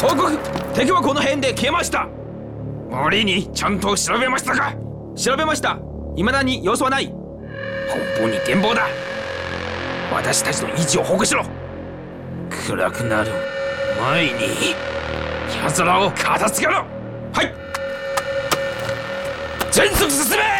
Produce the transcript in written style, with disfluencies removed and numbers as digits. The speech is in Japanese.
報告、敵はこの辺で消えました。森にちゃんと調べましたか？調べました。未だに様子はない。本邦に電報だ。私たちの位置を報告しろ。暗くなる前に奴らを片付けろ。はい、全速進め。